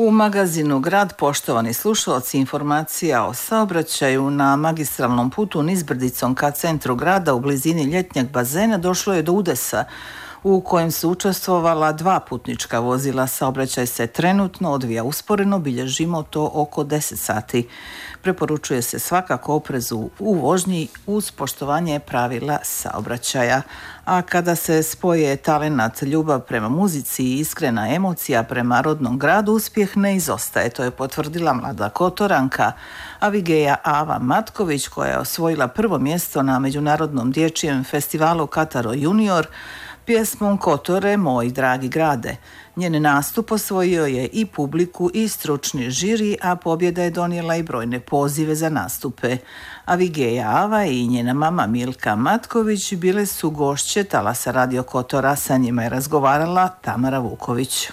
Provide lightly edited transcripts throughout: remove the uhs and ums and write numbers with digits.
U magazinu Grad, poštovani slušalci, informacija o saobraćaju na magistralnom putu niz Brdicom ka centru grada u blizini ljetnjeg bazena došlo je do udesa u kojem su učestvovala 2 putnička vozila. Saobraćaj se trenutno odvija usporeno, bilježimo to oko 10 sati. Preporučuje se svakako oprezu u vožnji uz poštovanje pravila saobraćaja. A kada se spoje talenat, ljubav prema muzici i iskrena emocija prema rodnom gradu, uspjeh ne izostaje. To je potvrdila mlada Kotoranka Avigeja Ava Matković, koja je osvojila prvo mjesto na Međunarodnom dječjem festivalu Kataro Junior pjesmom Kotore, moj dragi grade. Njen nastup osvojio je i publiku i stručni žiri, a pobjeda je donijela i brojne pozive za nastupe. Avigeja Ava i njena mama Milka Matković bile su gošće Talasa Radio Kotora, sa njima je razgovarala Tamara Vuković.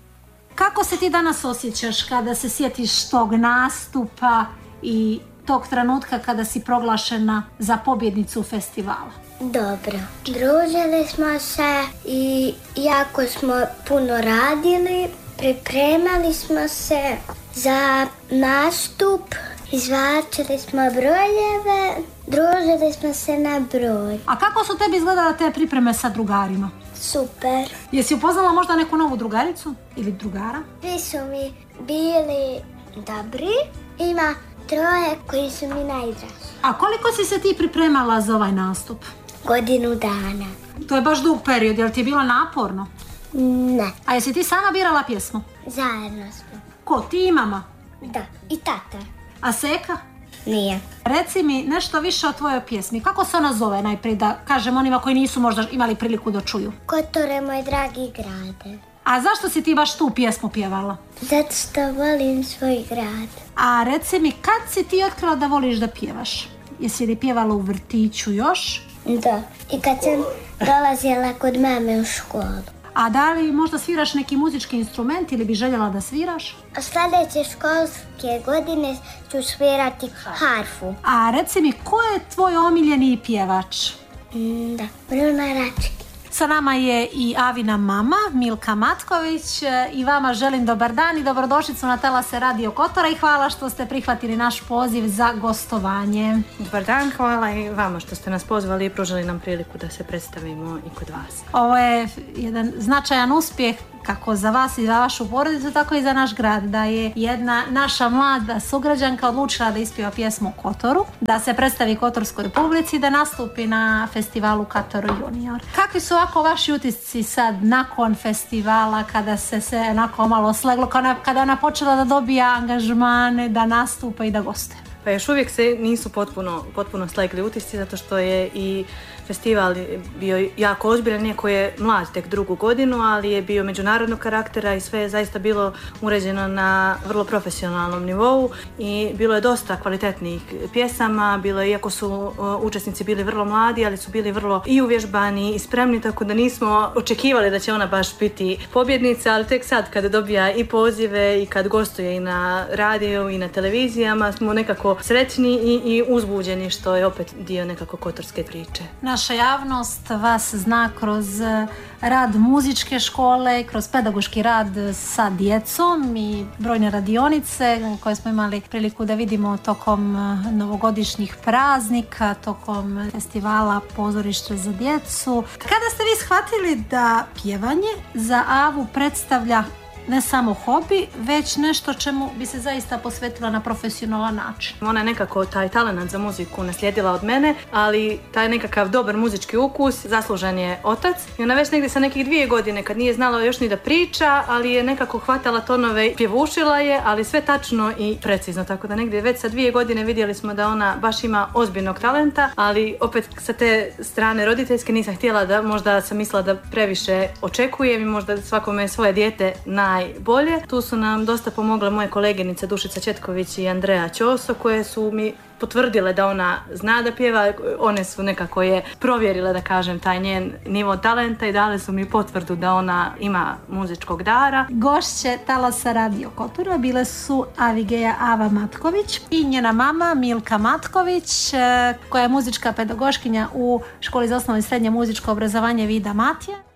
Kako se ti danas osjećaš kada se sjetiš tog nastupa i tog trenutka kada si proglašena za pobjednicu festivala? Dobro. Družili smo se i jako smo puno radili. Pripremali smo se za nastup. Izvlačili smo brojeve. Družili smo se na broj. A kako su tebi izgledale te pripreme sa drugarima? Super. Jesi upoznala možda neku novu drugaricu ili drugara? Svi su mi bili dobri. Ima 3 koji su mi najdraži. A koliko si se ti pripremala za ovaj nastup? Godinu dana. To je baš dug period, je li ti je bilo naporno? Ne. A jesi ti sama birala pjesmu? Zajedno smo. Ko, ti i mama? Da, i tata. A Seka? Nije. Reci mi nešto više o tvojoj pjesmi. Kako se ona zove najprije, da kažem onima koji nisu možda imali priliku da čuju? Kotore, moj dragi grade. A zašto si ti baš tu pjesmu pjevala? Zato što volim svoj grad. A reci mi, kad si ti otkrila da voliš da pjevaš? Jesi li pjevala u vrtiću još? Da. I kad sam dolazila kod mame u školu. A da li možda sviraš neki muzički instrument ili bi željela da sviraš? Sljedeće školske godine ću svirati harfu. A reci mi, ko je tvoj omiljeni pjevač? Da, Bruna Rački. Sa nama je i Avina mama, Milka Matković, i vama želim dobar dan i dobrodošlicu na Talase Radio Kotora i hvala što ste prihvatili naš poziv za gostovanje. Dobar dan, hvala i vama što ste nas pozvali i pružili nam priliku da se predstavimo i kod vas. Ovo je jedan značajan uspjeh kako za vas i za vašu porodicu, tako i za naš grad, da je jedna naša mlada sugrađanka odlučila da ispjeva pjesmu o Kotoru, da se predstavi kotorskoj publici, da nastupi na festivalu Kataro Junior. Kakvi su ovako vaši utisci sad nakon festivala, kada se onako malo sleglo, kada ona počela da dobija angažmane, da nastupa i da gostuje? Pa još uvijek se nisu potpuno slegli utisci, zato što je i festival bio jako ozbiljan, iako je mlad tek 2. godinu, ali je bio međunarodnog karaktera i sve je zaista bilo uređeno na vrlo profesionalnom nivou i bilo je dosta kvalitetnih pjesama, iako su učesnici bili vrlo mladi, ali su bili vrlo i uvježbani i spremni, tako da nismo očekivali da će ona baš biti pobjednica, ali tek sad kada dobija i pozive i kad gostuje i na radiju i na televizijama smo nekako sretni i uzbuđeni, što je opet dio nekako kotorske priče. Naša javnost vas zna kroz rad muzičke škole, kroz pedagoški rad sa djecom i brojne radionice koje smo imali priliku da vidimo tokom novogodišnjih praznika, tokom festivala Pozorište za djecu. Kada ste vi shvatili da pjevanje za Avu predstavlja ne samo hobi, već nešto čemu bi se zaista posvetila na profesionalan način? Ona je nekako taj talent za muziku naslijedila od mene, ali taj nekakav dobar muzički ukus zaslužan je otac. I ona već negdje sa nekih 2 godine, kad nije znala još ni da priča, ali je nekako hvatala tonove, pjevušila je, ali sve tačno i precizno. Tako da negdje već sa 2 godine vidjeli smo da ona baš ima ozbiljnog talenta, ali opet sa te strane roditeljske nisam htjela da, možda sam mislila da previše očekujem i možda svakome svoje dijete najbolje. Tu su nam dosta pomogle moje koleginice Dušica Četković i Andreja Ćoso, koje su mi potvrdile da ona zna da pjeva. One su nekako je provjerile, da kažem, taj njen nivo talenta i dale su mi potvrdu da ona ima muzičkog dara. Gošće Talasa Radio Kotora bile su Avigeja Ava Matković i njena mama Milka Matković, koja je muzička pedagoškinja u školi za osnovno i srednje muzičko obrazovanje Vida Matija.